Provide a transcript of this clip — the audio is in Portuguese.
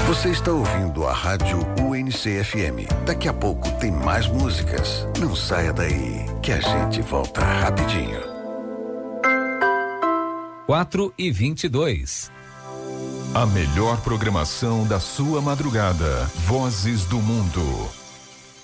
Você está ouvindo a Rádio UNC-FM. Daqui a pouco tem mais músicas. Não saia daí, que a gente volta rapidinho. 4h22. A melhor programação da sua madrugada. Vozes do Mundo.